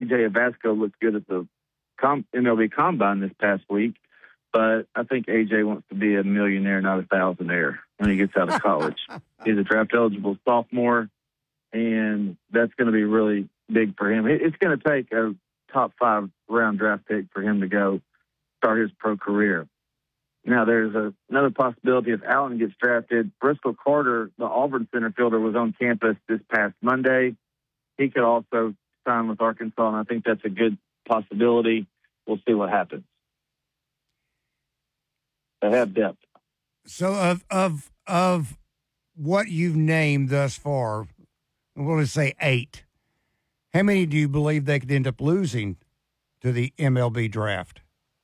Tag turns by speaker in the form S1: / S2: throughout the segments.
S1: A.J. Avasco looked good at the MLB Combine this past week, but I think A.J. wants to be a millionaire, not a thousandaire when he gets out of college. He's a draft-eligible sophomore, and that's going to be really big for him. It's going to take a top 5 round draft pick for him to go start his pro career. Now, there's another possibility if Allen gets drafted. Briscoe Carter, the Auburn center fielder, was on campus this past Monday. He could also sign with Arkansas, and I think that's a good possibility. We'll see what happens. They have depth.
S2: So of what you've named thus far, we'll just say 8, how many do you believe they could end up losing to the MLB draft?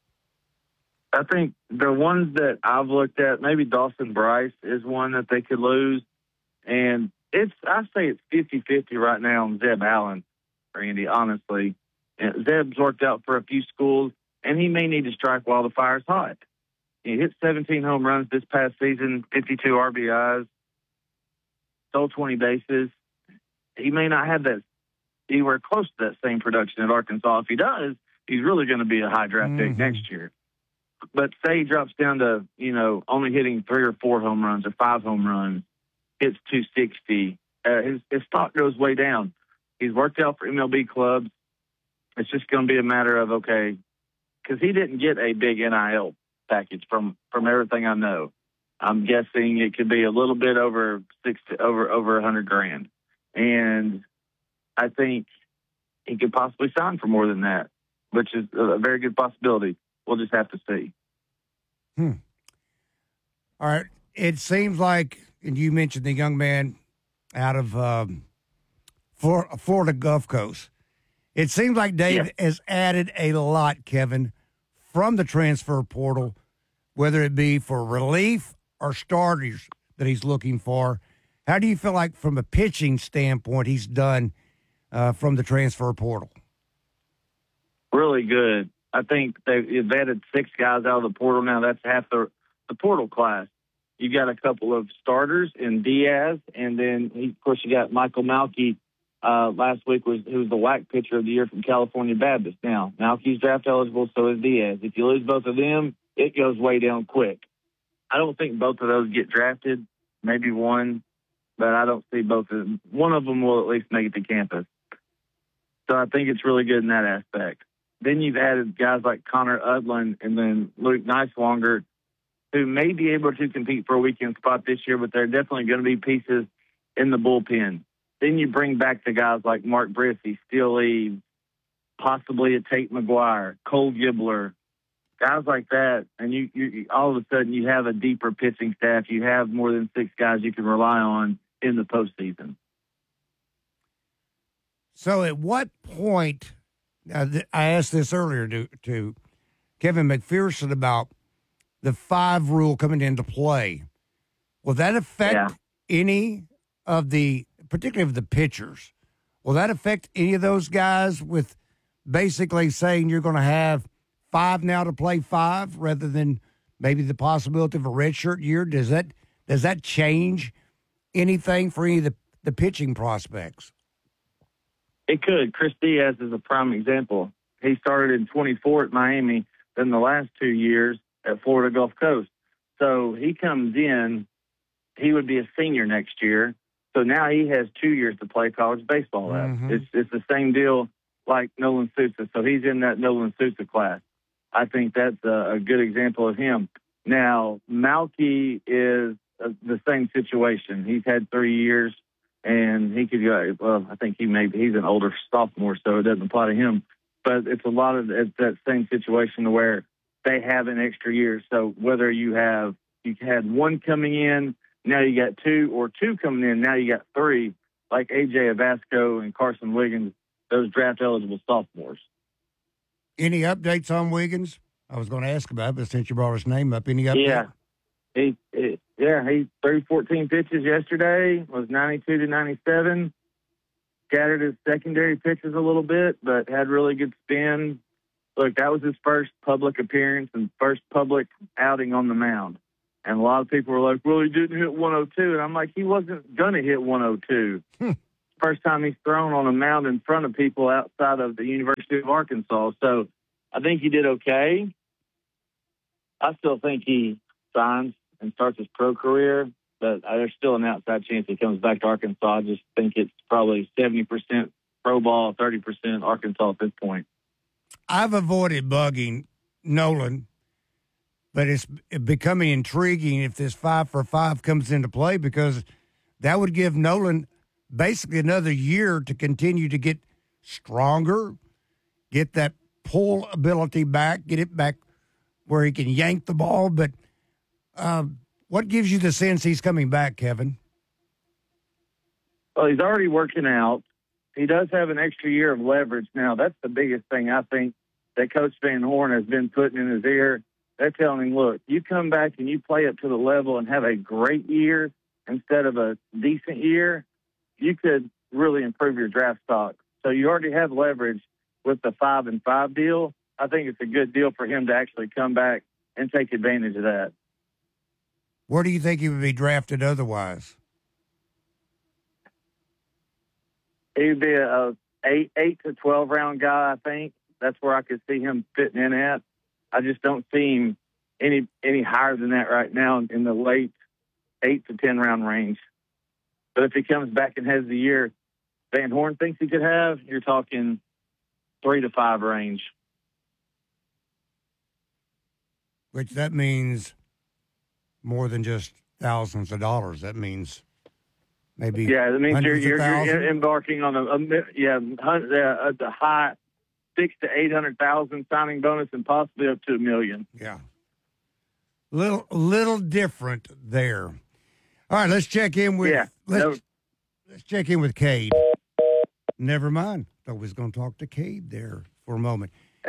S1: I think the ones that I've looked at, maybe Dawson Bryce is one that they could lose. And I say it's 50-50 right now on Zeb Allen, Randy, honestly. And Zeb's worked out for a few schools, and he may need to strike while the fire's hot. He hit 17 home runs this past season, 52 RBIs, stole 20 bases. He may not have that anywhere close to that same production at Arkansas. If he does, he's really going to be a high draft pick next year. But say he drops down to, only hitting 3 or 4 home runs or 5 home runs, hits 260, his stock goes way down. He's worked out for MLB clubs. It's just going to be a matter of, okay, because he didn't get a big NIL package from everything I know. I'm guessing it could be a little bit over over $100,000. And I think he could possibly sign for more than that, which is a very good possibility. We'll just have to see.
S2: All right. It seems like, and you mentioned the young man out of Florida Gulf Coast. It seems like Dave has added a lot, Kevin, from the transfer portal, whether it be for relief or starters that he's looking for. How do you feel like, from a pitching standpoint, he's done from the transfer portal?
S1: Really good. I think they've added 6 guys out of the portal now. That's half the portal class. You got a couple of starters in Diaz, and then, of course, you got Michael Malky. Last week who was the WAC pitcher of the year from California Baptist. Now, Malky's draft eligible, so is Diaz. If you lose both of them, it goes way down quick. I don't think both of those get drafted, maybe one, but I don't see both of them. One of them will at least make it to campus. So I think it's really good in that aspect. Then you've added guys like Connor Udland and then Luke Nicelonger, who may be able to compete for a weekend spot this year, but they're definitely going to be pieces in the bullpen. Then you bring back the guys like Mark Brissy, Steele Eve, possibly a Tate McGuire, Cole Gibbler, guys like that, and you all of a sudden you have a deeper pitching staff. You have more than 6 guys you can rely on in the postseason.
S2: So at what point, I asked this earlier to Kevin McPherson about the 5 rule coming into play. Will that affect any of the, particularly of the pitchers, will that affect any of those guys with basically saying you're going to have 5 now to play 5 rather than maybe the possibility of a redshirt year? Does that change anything for any of the pitching prospects?
S1: It could. Chris Diaz is a prime example. He started in 24 at Miami, then the last 2 years at Florida Gulf Coast. So he comes in, he would be a senior next year. So now he has 2 years to play college baseball at. Mm-hmm. It's the same deal like Nolan Sousa. So he's in that Nolan Sousa class. I think that's a good example of him. Now, Malky is the same situation. He's had 3 years, and he could go, well, I think he's an older sophomore, so it doesn't apply to him. But it's a lot of that same situation where they have an extra year. So whether you had 1 coming in, now you got 2, or 2 coming in, now you got 3, like A.J. Avasco and Carson Wiggins, those draft-eligible sophomores.
S2: Any updates on Wiggins? I was going to ask about it, but since you brought his name up, any updates?
S1: Yeah. He threw 14 pitches yesterday, was 92 to 97. Scattered his secondary pitches a little bit, but had really good spin. Look, that was his first public appearance and first public outing on the mound. And a lot of people were like, well, he didn't hit 102. And I'm like, he wasn't going to hit 102. first time he's thrown on a mound in front of people outside of the University of Arkansas. So I think he did okay. I still think he signs and starts his pro career, but there's still an outside chance he comes back to Arkansas. I just think it's probably 70% pro ball, 30% Arkansas at this point.
S2: I've avoided bugging Nolan, but it's becoming intriguing if this 5-for-5 comes into play, because that would give Nolan basically another year to continue to get stronger, get that pull ability back, get it back where he can yank the ball. But what gives you the sense he's coming back, Kevin?
S1: Well, he's already working out. He does have an extra year of leverage now. That's the biggest thing I think that Coach Van Horn has been putting in his ear. They're telling him, look, you come back and you play up to the level and have a great year instead of a decent year, you could really improve your draft stock. So you already have leverage with the 5-and-5 deal. I think it's a good deal for him to actually come back and take advantage of that.
S2: Where do you think he would be drafted otherwise?
S1: He would be a 8 to 12 round guy, I think. That's where I could see him fitting in at. I just don't see him any higher than that right now in the late 8 to 10 round range. But if he comes back and has the year Van Horn thinks he could have, you're talking 3 to 5 range.
S2: Which that means more than just thousands of dollars. That means maybe
S1: that means you're embarking on a high 600,000 to 800,000 signing bonus and possibly up to $1 million.
S2: Yeah, little different there. All right, let's check in with let's check in with Cade. Never mind. Thought we was going to talk to Cade there for a moment.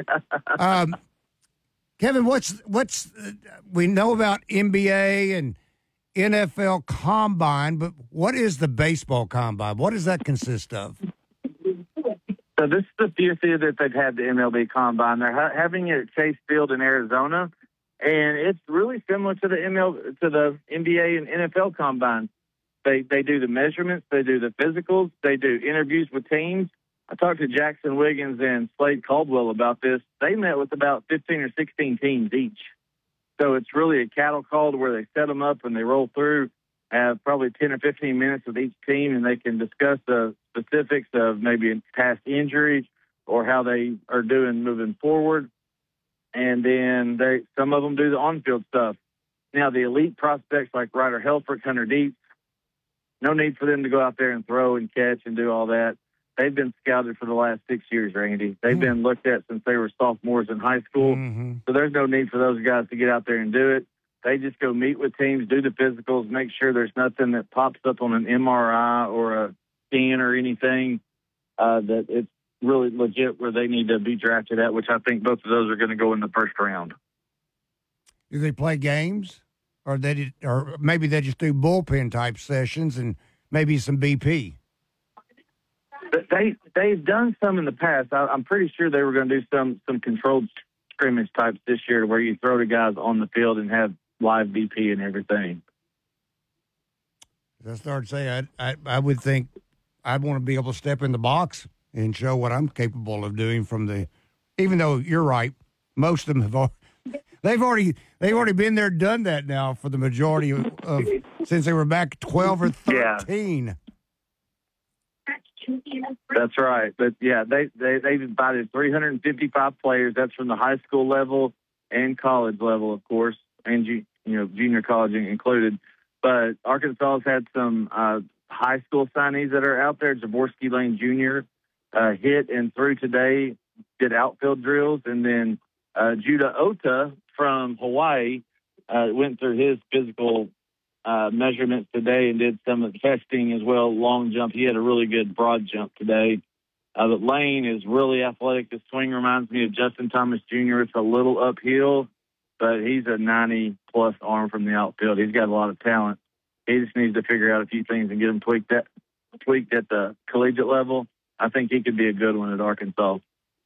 S2: Kevin, what's we know about NBA and NFL Combine, but what is the baseball Combine? What does that consist of?
S1: So this is the fifth year that they've had the MLB Combine. They're having it at Chase Field in Arizona, and it's really similar to the NBA and NFL Combine. They do the measurements, they do the physicals, they do interviews with teams. I talked to Jackson Wiggins and Slade Caldwell about this. They met with about 15 or 16 teams each. So it's really a cattle call to where they set them up and they roll through, have probably 10 or 15 minutes with each team, and they can discuss the specifics of maybe past injuries or how they are doing moving forward. And then some of them do the on-field stuff. Now, the elite prospects like Ryder Helfrich, Hunter Dietz, no need for them to go out there and throw and catch and do all that. They've been scouted for the last 6 years, Randy. They've been looked at since they were sophomores in high school. Mm-hmm. So there's no need for those guys to get out there and do it. They just go meet with teams, do the physicals, make sure there's nothing that pops up on an MRI or a scan or anything, that it's really legit where they need to be drafted at, which I think both of those are going to go in the first round.
S2: Do they play games? Or maybe they just do bullpen type sessions and maybe some BP?
S1: They've done some in the past. I'm pretty sure they were going to do some controlled scrimmage types this year, where you throw the guys on the field and have live BP and everything.
S2: As I started saying, I would think I'd want to be able to step in the box and show what I'm capable of doing even though you're right, most of them they've already been there, done that now for the majority of since they were back 12 or 13. Yeah.
S1: That's right. But, yeah, they've invited 355 players. That's from the high school level and college level, of course, and junior college included. But Arkansas has had some high school signees that are out there. Jaworski Lane Jr. Hit and threw today, did outfield drills. And then Judah Ota from Hawaii went through his physical measurements today and did some of the testing as well, long jump. He had a really good broad jump today. But Lane is really athletic. The swing reminds me of Justin Thomas Jr. It's a little uphill, but he's a 90-plus arm from the outfield. He's got a lot of talent. He just needs to figure out a few things and get him tweaked at the collegiate level. I think he could be a good one at Arkansas.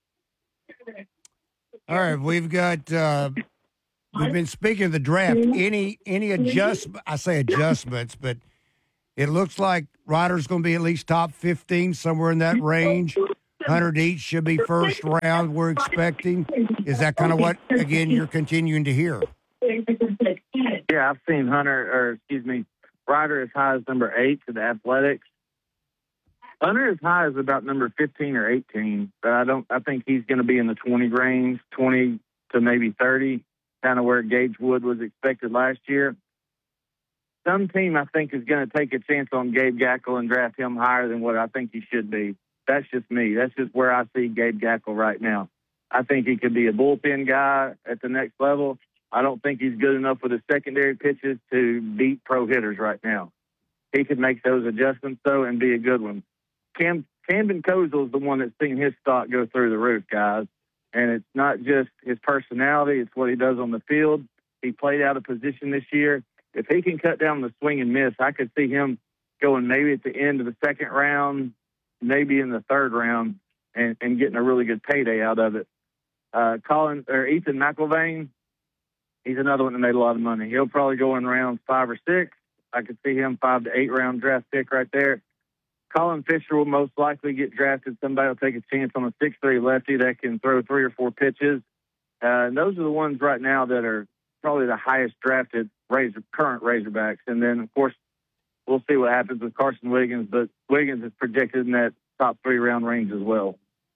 S2: All right, we've got we've been speaking of the draft. Any adjustment? I say adjustments, but it looks like Ryder's going to be at least top 15, somewhere in that range. 100 each should be first round, we're expecting. Is that kind of what, again, you're continuing to hear?
S1: Yeah, I've seen Ryder as high as number 8 to the Athletics. Hunter as high as about number 15 or 18, but I think he's going to be in the 20 range, 20 to maybe 30, kind of where Gage Wood was expected last year. Some team, I think, is going to take a chance on Gabe Gackle and draft him higher than what I think he should be. That's just me. That's just where I see Gabe Gackle right now. I think he could be a bullpen guy at the next level. I don't think he's good enough with his secondary pitches to beat pro hitters right now. He could make those adjustments, though, and be a good one. Camden Kozel is the one that's seen his stock go through the roof, guys. And it's not just his personality, it's what he does on the field. He played out of position this year. If he can cut down the swing and miss, I could see him going maybe at the end of the second round, maybe in the third round, and getting a really good payday out of it. Ethan McIlvain, he's another one that made a lot of money. He'll probably go in rounds 5 or 6. I could see him 5 to 8 round draft pick right there. Colin Fisher will most likely get drafted. Somebody will take a chance on a 6'3" lefty that can throw 3 or 4 pitches. And those are the ones right now that are probably the highest drafted current Razorbacks. And then, of course, we'll see what happens with Carson Wiggins, but Wiggins is projected in that top 3 round range as well.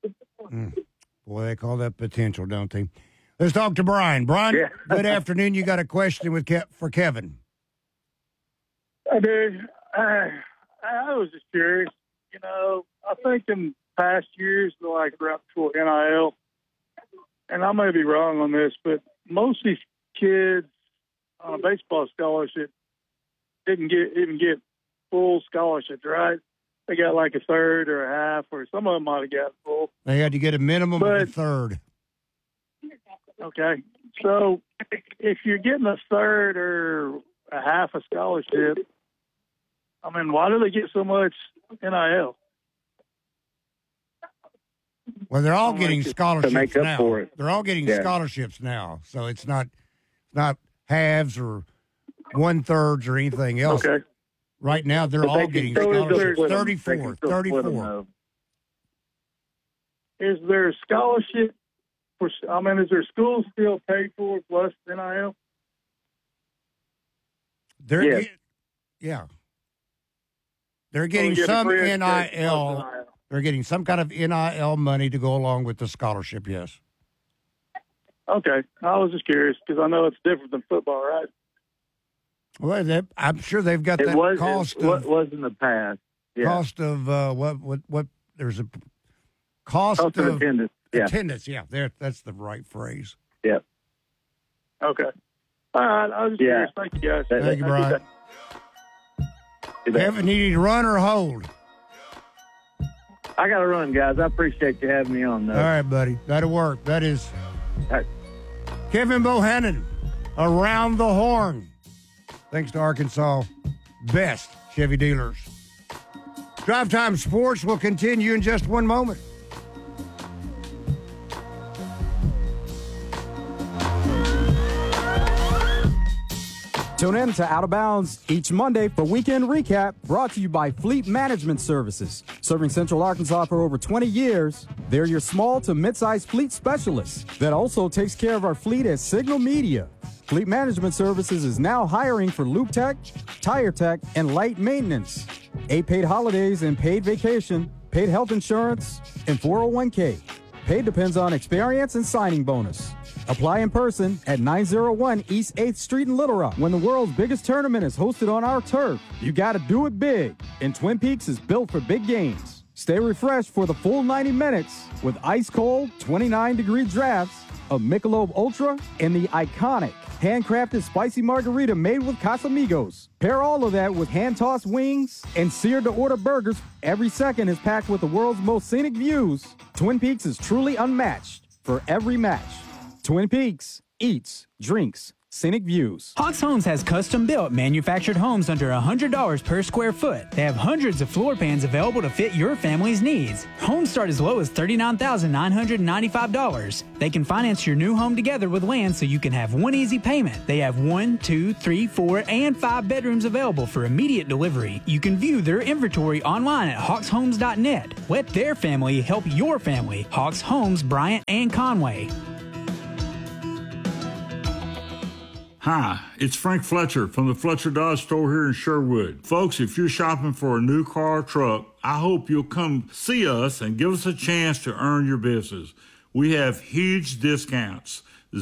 S2: Boy, they call that potential, don't they? Let's talk to Brian. Brian, yeah. Good afternoon. You got a question for Kevin.
S3: I do. I was just curious. I think in past years, like right before NIL, and I may be wrong on this, but most of these kids on a baseball scholarship didn't even get full scholarships, right? They got like a third or a half, or some of them might have got full.
S2: They had to get a minimum of a third.
S3: Okay. So if you're getting a third or a half a scholarship, I mean, why do they get so much NIL?
S2: Well, they're all getting scholarships
S1: to make up
S2: now.
S1: For it.
S2: They're all getting scholarships now, so it's not halves or 1/3 or anything else.
S3: Okay.
S2: Right now, they're all getting scholarships. 34.
S3: Is there a scholarship for? I mean, is there schools still paid for plus NIL?
S2: Yeah. They're getting some NIL. They're getting some kind of NIL money to go along with the scholarship, yes.
S3: Okay. I was just curious because I know it's different than football, right?
S2: Well, I'm sure they've got that cost of...
S1: What was in the past. Yeah.
S2: Cost of what there's a cost of
S1: attendance. Yeah.
S2: Attendance, yeah. That's the right phrase.
S1: Yeah.
S3: Okay. All right. I was just curious. Thank you, guys.
S2: Thank you, Brian. Kevin, you need to run or hold?
S1: I got to run, guys. I appreciate you having me on, though.
S2: All right, buddy. That'll work. That is Kevin Bohannon, Around the Horn. Thanks to Arkansas Best Chevy Dealers. Drive Time Sports will continue in just one moment.
S4: Tune in to Out of Bounds each Monday for Weekend Recap, brought to you by Fleet Management Services. Serving Central Arkansas for over 20 years, they're your small to mid-sized fleet specialist that also takes care of our fleet at Signal Media. Fleet Management Services is now hiring for Loop Tech, Tire Tech, and Light Maintenance. 8 paid holidays and paid vacation, paid health insurance, and 401k. Pay depends on experience and signing bonus. Apply in person at 901 East 8th Street in Little Rock. When the world's biggest tournament is hosted on our turf, you gotta do it big. And Twin Peaks is built for big games. Stay refreshed for the full 90 minutes with ice-cold 29-degree drafts of Michelob Ultra and the iconic handcrafted spicy margarita made with Casamigos. Pair all of that with hand-tossed wings and seared-to-order burgers. Every second is packed with the world's most scenic views. Twin Peaks is truly unmatched for every match. Twin Peaks eats, drinks, scenic views.
S5: Hawks Homes has custom-built manufactured homes under $100 per square foot. They have hundreds of floor plans available to fit your family's needs. Homes start as low as $39,995. They can finance your new home together with land so you can have one easy payment. They have 1, 2, 3, 4, and 5 bedrooms available for immediate delivery. You can view their inventory online at hawkshomes.net. Let their family help your family. Hawks Homes, Bryant and Conway.
S6: Hi, it's Frank Fletcher from the Fletcher Dodge store here in Sherwood. Folks, if you're shopping for a new car or truck, I hope you'll come see us and give us a chance to earn your business. We have huge discounts,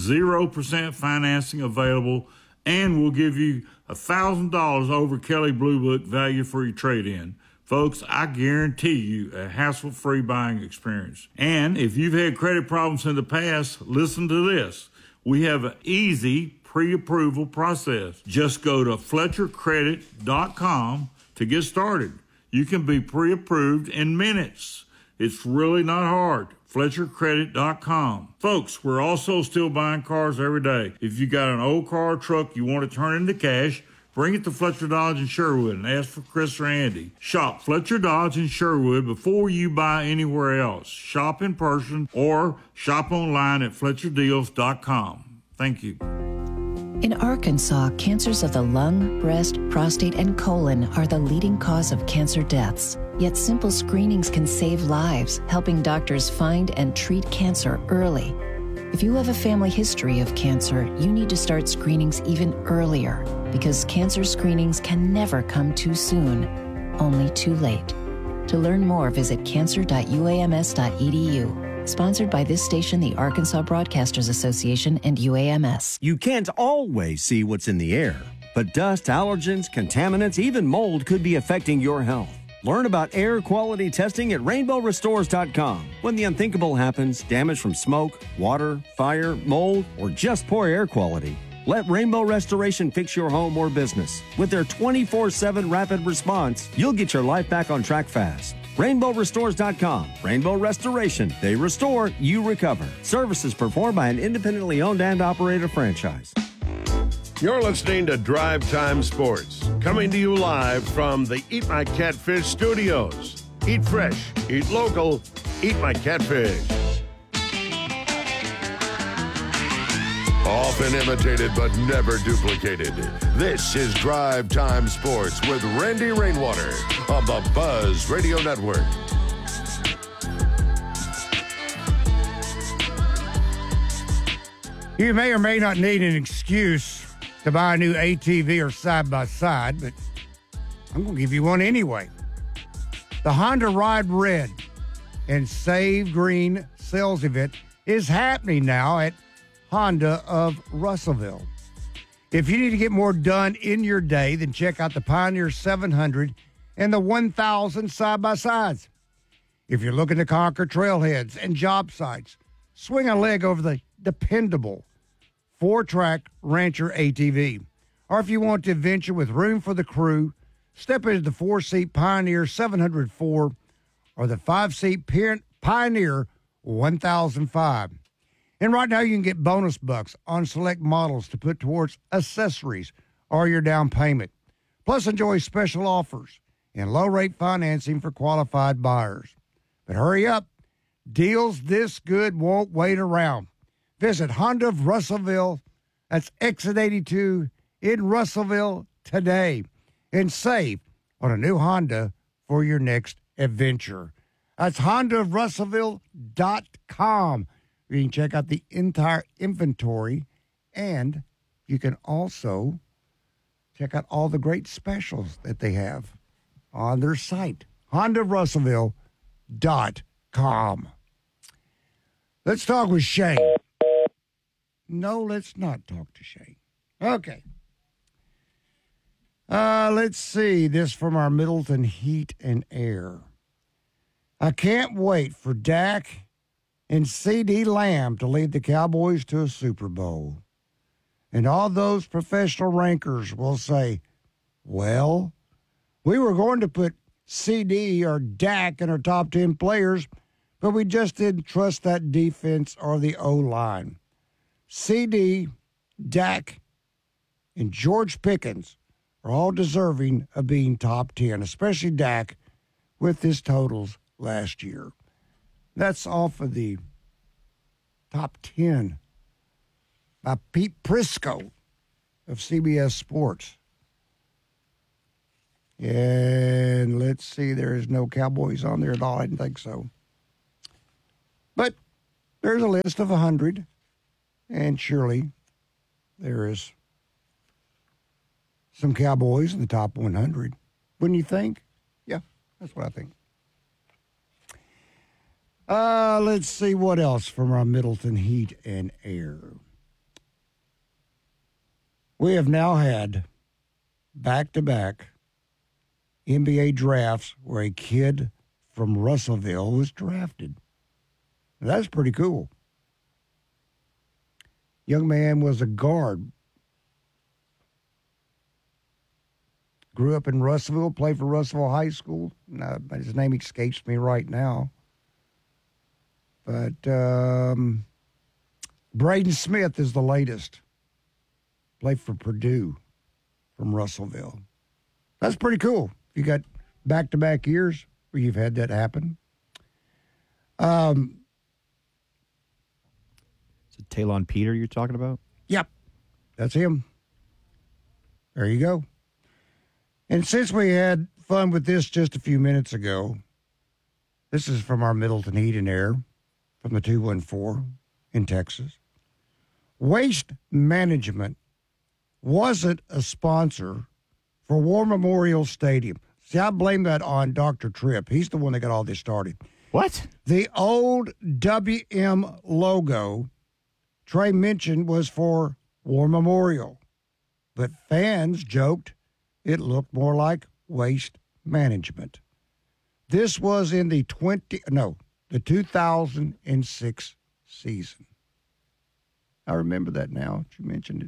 S6: 0% financing available, and we'll give you $1,000 over Kelley Blue Book value for your trade-in. Folks, I guarantee you a hassle-free buying experience. And if you've had credit problems in the past, listen to this. We have an easy pre-approval process. Just go to FletcherCredit.com to get started. You can be pre-approved in minutes. It's really not hard. FletcherCredit.com. Folks, we're also still buying cars every day. If you got an old car or truck you want to turn into cash, bring it to Fletcher Dodge in Sherwood and ask for Chris or Andy. Shop Fletcher Dodge in Sherwood before you buy anywhere else. Shop in person or shop online at FletcherDeals.com. Thank you.
S7: In Arkansas, cancers of the lung, breast, prostate, and colon are the leading cause of cancer deaths. Yet simple screenings can save lives, helping doctors find and treat cancer early. If you have a family history of cancer, you need to start screenings even earlier, because cancer screenings can never come too soon, only too late. To learn more, visit cancer.uams.edu. Sponsored by this station, the Arkansas Broadcasters Association, and UAMS.
S8: You can't always see what's in the air, but dust, allergens, contaminants, even mold could be affecting your health. Learn about air quality testing at rainbowrestores.com. When the unthinkable happens, damage from smoke, water, fire, mold, or just poor air quality, let Rainbow Restoration fix your home or business. With their 24/7 rapid response, you'll get your life back on track fast. RainbowRestores.com. Rainbow Restoration. They restore, you recover. Services performed by an independently owned and operated franchise.
S9: You're listening to Drive Time Sports, coming to you live from the Eat My Catfish studios. Eat fresh, eat local, eat my catfish. Often imitated but never duplicated. This is Drive Time Sports with Randy Rainwater on the Buzz Radio Network.
S2: You may or may not need an excuse to buy a new ATV or side-by-side, but I'm going to give you one anyway. The Honda Ride Red and Save Green sales event is happening now at Honda of Russellville. If you need to get more done in your day, then check out the Pioneer 700 and the 1000 side-by-sides. If you're looking to conquer trailheads and job sites, swing a leg over the dependable 4-track Rancher ATV. Or if you want to venture with room for the crew, step into the 4-seat Pioneer 704 or the 5-seat Pioneer 1005. And right now you can get bonus bucks on select models to put towards accessories or your down payment. Plus enjoy special offers and low-rate financing for qualified buyers. But hurry up. Deals this good won't wait around. Visit Honda of Russellville, that's Exit 82 in Russellville today, and save on a new Honda for your next adventure. That's HondaofRussellville.com. You can check out the entire inventory, and you can also check out all the great specials that they have on their site, HondaofRussellville.com. Let's talk with Shane. No, let's not talk to Shane. Okay. Let's see this from our Middleton Heat and Air. I can't wait for Dak and CeeDee Lamb to lead the Cowboys to a Super Bowl. And all those professional rankers will say, well, we were going to put CD or Dak in our top 10 players, but we just didn't trust that defense or the O-line. CD, Dak, and George Pickens are all deserving of being top 10, especially Dak with his totals last year. That's off of the top 10 by Pete Prisco of CBS Sports. And let's see, there's no Cowboys on there at all. I didn't think so. But there's a list of 100, and surely there is some Cowboys in the top 100. Wouldn't you think? Yeah, that's what I think. Let's see what else from our Middleton Heat and Air. We have now had back-to-back NBA drafts where a kid from Russellville was drafted. That's pretty cool. Young man was a guard. Grew up in Russellville, played for Russellville High School. His name escapes me right now. But Braden Smith is the latest. Played for Purdue from Russellville. That's pretty cool. You got back-to-back years where you've had that happen.
S10: Is it Talon Peter you're talking about?
S2: Yep. That's him. There you go. And since we had fun with this just a few minutes ago, this is from our Middleton Heat and Air from the 214 in Texas. Waste Management wasn't a sponsor for War Memorial Stadium. See, I blame that on Dr. Tripp. He's the one that got all this started.
S10: What?
S2: The old WM logo Trey mentioned was for War Memorial, but fans joked it looked more like Waste Management. This was in the 2006 season. I remember that now. You mentioned it.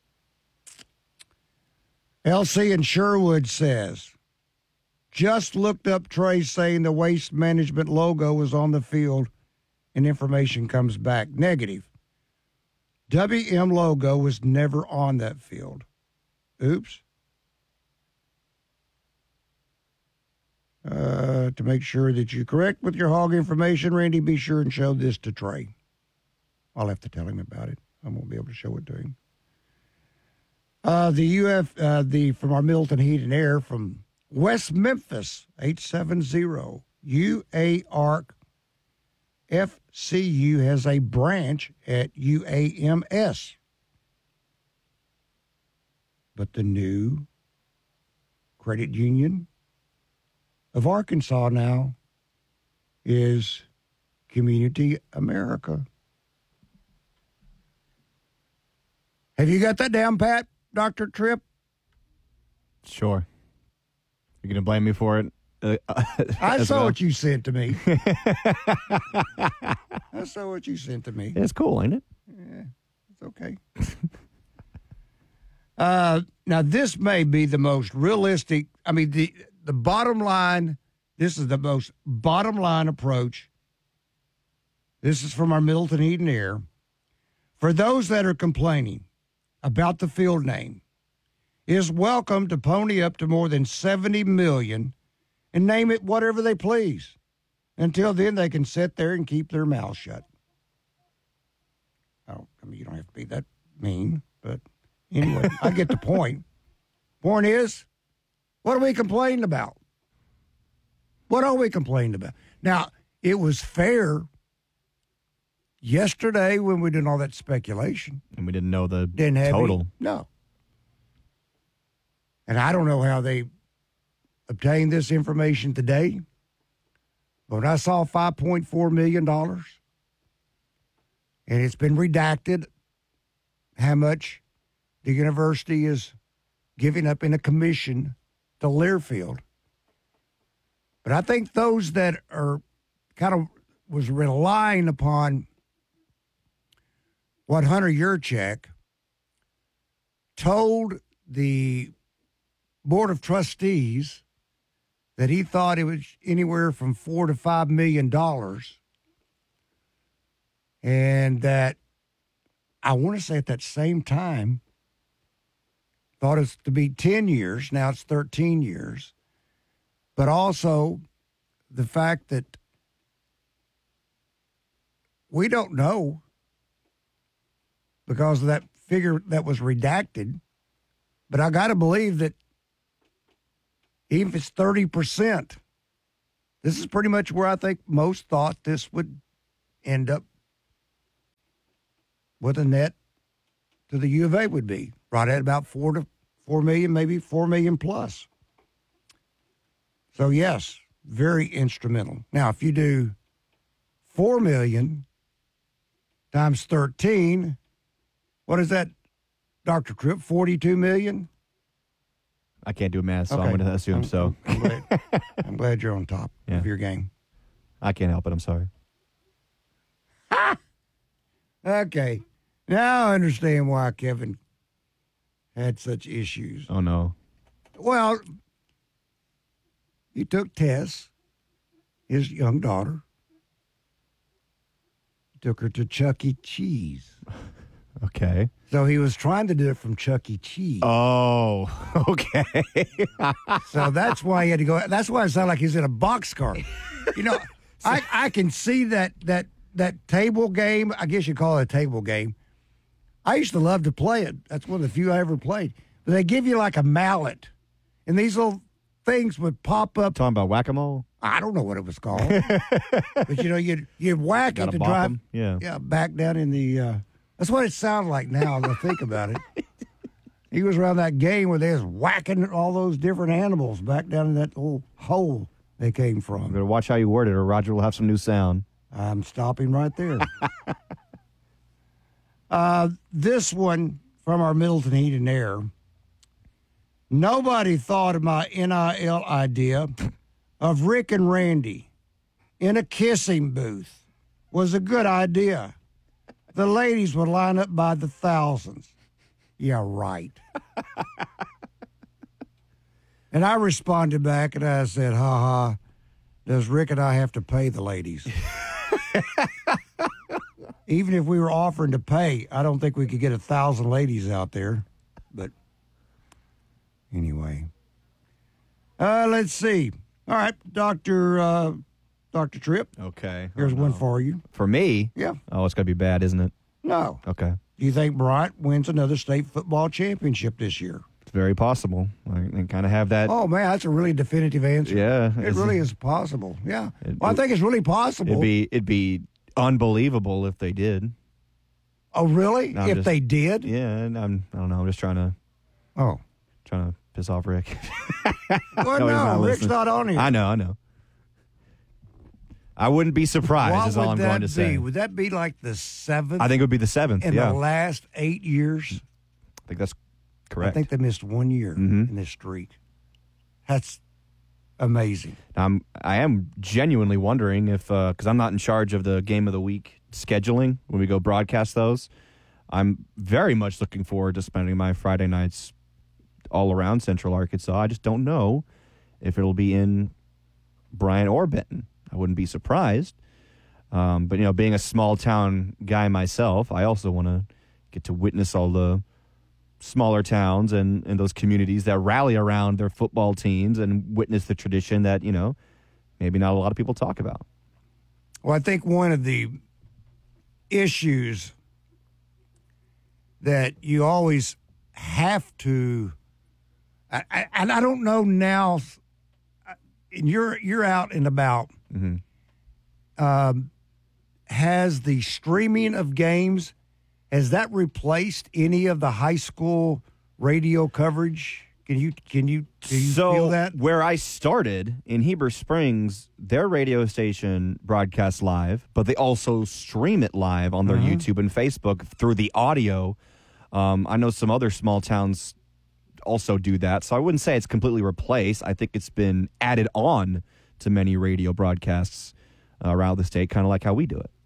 S2: LC in Sherwood says, just looked up Trey saying the Waste Management logo was on the field and information comes back negative. WM logo was never on that field. Oops. To make sure that you're correct with your hog information, Randy, be sure and show this to Trey. I'll have to tell him about it. I won't be able to show it to him. From our Middleton Heat and Air from West Memphis, 870. UARC FCU has a branch at UAMS. But the new credit union of Arkansas now is Community America. Have you got that down, Pat, Dr. Tripp?
S10: Sure. You're going to blame me for it?
S2: I saw what you sent to me. I saw what you sent to me.
S10: It's cool, ain't it?
S2: Yeah, it's okay. Now, this may be the most realistic. I mean, the bottom line, this is the most bottom line approach. This is from our Middleton Heat and Air. For those that are complaining about the field name, is welcome to pony up to more than $70 million and name it whatever they please. Until then, they can sit there and keep their mouth shut. You don't have to be that mean, but anyway, I get the point. Point is, what are we complaining about? What are we complaining about? Now, it was fair yesterday when we did all that speculation.
S10: And we didn't know the total.
S2: No. And I don't know how they obtained this information today, but when I saw $5.4 million, and it's been redacted how much the university is giving up in a commission to Learfield. But I think those that are kind of was relying upon what Hunter Yurchek told the Board of Trustees that he thought it was anywhere from $4 to $5 million, and that I want to say at that same time thought it's to be 10 years. Now it's 13 years. But also the fact that we don't know because of that figure that was redacted. But I got to believe that even if it's 30%, this is pretty much where I think most thought this would end up with a net to the U of A would be. Right at about 4 million, maybe 4 million plus. So, yes, very instrumental. Now, if you do 4 million times 13, what is that, Dr. Tripp, 42 million?
S10: I can't do math, so I'm going to assume so.
S2: I'm glad you're on top of your game.
S10: I can't help it. I'm sorry.
S2: Okay. Now I understand why Kevin had such issues.
S10: Oh, no.
S2: Well, he took Tess, his young daughter, took her to Chuck E. Cheese.
S10: Okay.
S2: So he was trying to do it from Chuck E. Cheese.
S10: Oh, okay.
S2: So that's why he had to go. That's why it sounded like he's in a boxcar. You know, I can see that table game. I guess you call it a table game. I used to love to play it. That's one of the few I ever played. But they give you like a mallet, and these little things would pop up.
S10: Talking about whack-a-mole?
S2: I don't know what it was called. But, you know, you'd whack it to drive back down in the that's what it sounds like now as I think about it. He was around that game where they was whacking all those different animals back down in that little hole they came from.
S10: You better watch how you word it, or Roger will have some new sound.
S2: I'm stopping right there. This one from our Middleton Heat and Air. Nobody thought of my NIL idea of Rick and Randy in a kissing booth was a good idea. The ladies would line up by the thousands. Yeah, right. And I responded back and I said, ha, does Rick and I have to pay the ladies? Even if we were offering to pay, I don't think we could get 1,000 ladies out there. But anyway. Let's see. All right, Dr. Tripp.
S10: Okay.
S2: Here's one for you.
S10: For me?
S2: Yeah.
S10: Oh, it's going to be bad, isn't it?
S2: No.
S10: Okay.
S2: Do you think Bryant wins another state football championship this year?
S10: It's very possible. I kind of have that.
S2: Oh, man, that's a really definitive answer.
S10: Yeah.
S2: It really is possible. Yeah. Well, I think it's really possible.
S10: It'd be unbelievable if they did.
S2: Oh, really? If they did?
S10: Yeah, I don't know. I'm just trying to piss off Rick.
S2: Well, no, Rick's not on here.
S10: I know. I wouldn't be surprised, is all I'm going to say.
S2: Would that be like the 7th?
S10: I think it would be the 7th,
S2: in the last 8 years?
S10: I think that's correct.
S2: I think they missed 1 year in this streak. That's amazing.
S10: I am genuinely wondering if, because I'm not in charge of the Game of the Week scheduling when we go broadcast those, I'm very much looking forward to spending my Friday nights all around Central Arkansas. I just don't know if it'll be in Bryant or Benton. I wouldn't be surprised. But, you know, being a small town guy myself, I also want to get to witness all the smaller towns and those communities that rally around their football teams and witness the tradition that, you know, maybe not a lot of people talk about.
S2: Well, I think one of the issues that you always have to, and I don't know now, and you're out and about. Has the streaming of games, has that replaced any of the high school radio coverage? Do you feel that?
S10: Where I started in Heber Springs, their radio station broadcasts live, but they also stream it live on their YouTube and Facebook through the audio. I know some other small towns also do that, so I wouldn't say it's completely replaced. I think it's been added on to many radio broadcasts around the state, kind of like how we do it.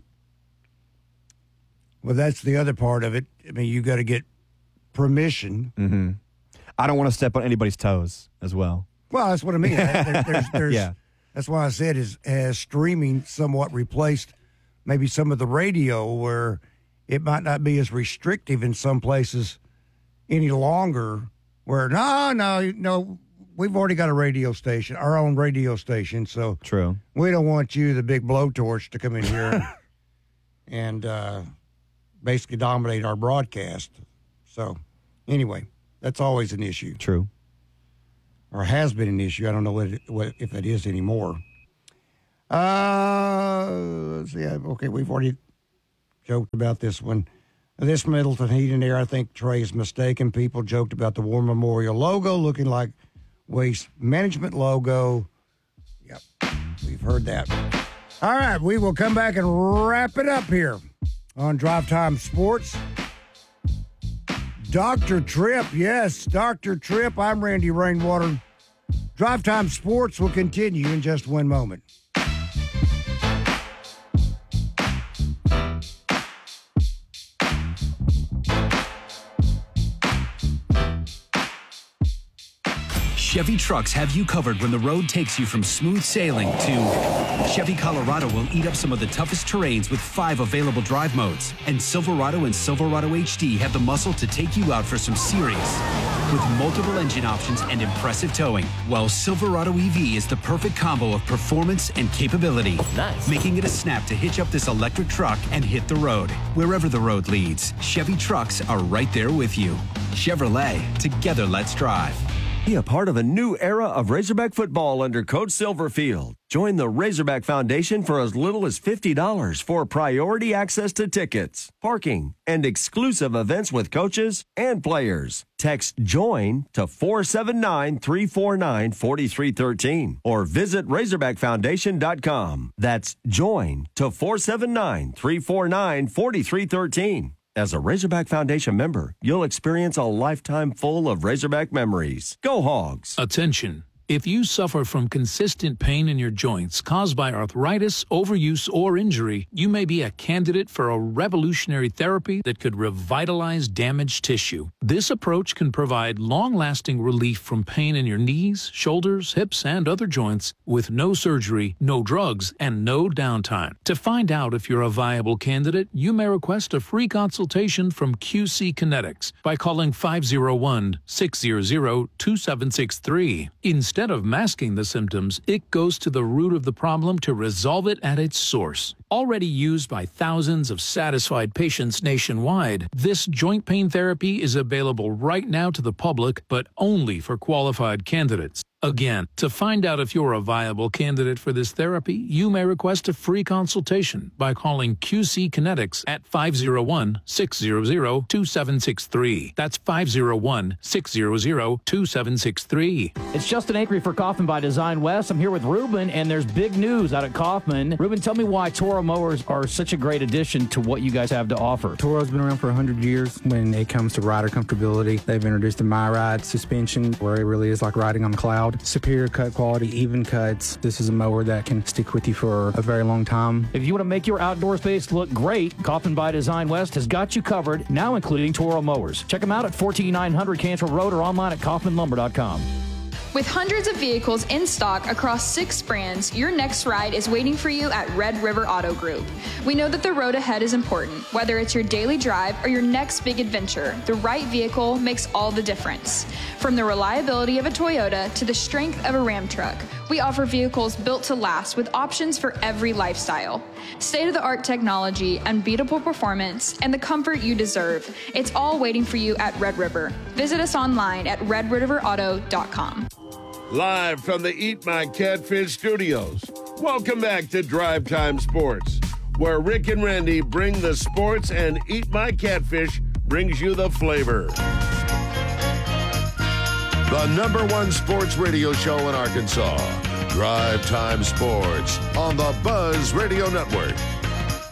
S2: Well, that's the other part of it. I mean, you got to get permission.
S10: I don't want to step on anybody's toes as well.
S2: Well, that's what I mean. There's That's why I said has streaming somewhat replaced maybe some of the radio where it might not be as restrictive in some places any longer where, no, we've already got a radio station, our own radio station, so
S10: True.
S2: We don't want you, the big blowtorch, to come in here and basically dominate our broadcast. So, anyway, that's always an issue.
S10: True.
S2: Or has been an issue. I don't know if it is anymore. Let's see. Okay, we've already joked about this one. This Middleton Heat and Air, I think Trey's mistaken. People joked about the War Memorial logo looking like Waste Management logo. Yep, we've heard that. All right, we will come back and wrap it up here on Drive Time Sports. Dr. Tripp, yes, Dr. Tripp. I'm Randy Rainwater. Drive Time Sports will continue in just one moment.
S11: Chevy trucks have you covered when the road takes you from smooth sailing to Chevy Colorado will eat up some of the toughest terrains with 5 available drive modes. And Silverado and Silverado HD have the muscle to take you out for some serious with multiple engine options and impressive towing. While Silverado EV is the perfect combo of performance and capability. Nice. Making it a snap to hitch up this electric truck and hit the road. Wherever the road leads, Chevy trucks are right there with you. Chevrolet, together let's drive.
S8: Be a part of a new era of Razorback football under Coach Silverfield. Join the Razorback Foundation for as little as $50 for priority access to tickets, parking, and exclusive events with coaches and players. Text JOIN to 479-349-4313 or visit RazorbackFoundation.com. That's JOIN to 479-349-4313. As a Razorback Foundation member, you'll experience a lifetime full of Razorback memories. Go Hogs!
S12: Attention. If you suffer from consistent pain in your joints caused by arthritis, overuse, or injury, you may be a candidate for a revolutionary therapy that could revitalize damaged tissue. This approach can provide long-lasting relief from pain in your knees, shoulders, hips, and other joints with no surgery, no drugs, and no downtime. To find out if you're a viable candidate, you may request a free consultation from QC Kinetics by calling 501-600-2763. Instead of masking the symptoms, it goes to the root of the problem to resolve it at its source. Already used by thousands of satisfied patients nationwide, this joint pain therapy is available right now to the public, but only for qualified candidates. Again, to find out if you're a viable candidate for this therapy, you may request a free consultation by calling QC Kinetics at 501-600-2763. That's 501-600-2763.
S13: It's Justin Acri for Kaufman by Design West. I'm here with Ruben, and there's big news out at Kaufman. Ruben, tell me why Toro mowers are such a great addition to what you guys have to offer.
S14: Toro's been around for 100 years. When it comes to rider comfortability, they've introduced the MyRide suspension, where it really is like riding on the cloud. Superior cut quality, even cuts. This is a mower that can stick with you for a very long time.
S13: If you want to make your outdoor space look great, Kaufman by Design West has got you covered, now including Toro mowers. Check them out at 14900 Cantrell Road or online at kaufmanlumber.com.
S15: With hundreds of vehicles in stock across 6 brands, your next ride is waiting for you at Red River Auto Group. We know that the road ahead is important. Whether it's your daily drive or your next big adventure, the right vehicle makes all the difference. From the reliability of a Toyota to the strength of a Ram truck, we offer vehicles built to last with options for every lifestyle. State-of-the-art technology, unbeatable performance, and the comfort you deserve. It's all waiting for you at Red River. Visit us online at redriverauto.com.
S9: Live from the Eat My Catfish studios. Welcome back to Drive Time Sports, where Rick and Randy bring the sports and Eat My Catfish brings you the flavor. The #1 sports radio show in Arkansas. Drive Time Sports on the Buzz Radio Network.